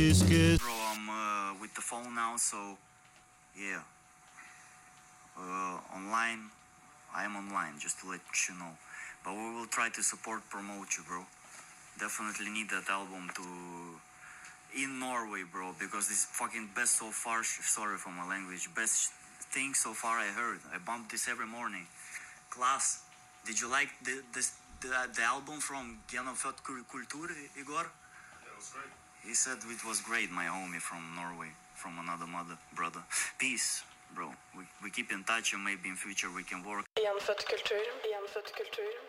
Bro, I'm with the phone now, so yeah. Online, I am online, just to let you know. But we will try to support, promote you, bro. Definitely need that album to in Norway, bro, because this is fucking best so far. Sorry for my language. Best thing so far I heard. I bump this every morning. Class. Did you like the album from Genofødt Kultur, Igor? Yeah, it was great. He said it was great, my homie from Norway, from another brother. Peace, bro. We keep in touch and maybe in future we can work. Genfødt kultur.